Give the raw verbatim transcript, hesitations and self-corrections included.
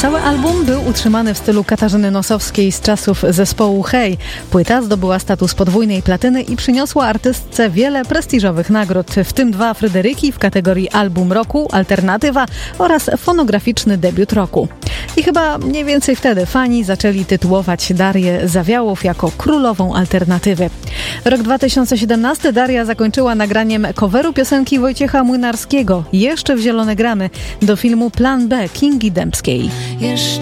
Cały album był utrzymany w stylu Katarzyny Nosowskiej z czasów zespołu Hej. Płyta zdobyła status podwójnej platyny i przyniosła artystce wiele prestiżowych nagród, w tym dwa Fryderyki w kategorii Album Roku, Alternatywa oraz Fonograficzny Debiut Roku. I chyba mniej więcej wtedy fani zaczęli tytułować Darię Zawiałów jako królową alternatywy. Rok dwa tysiące siedemnasty Daria zakończyła nagraniem coveru piosenki Wojciecha Młynarskiego Jeszcze w zielone gramy do filmu Plan B Kingi Dębskiej. Jeszcze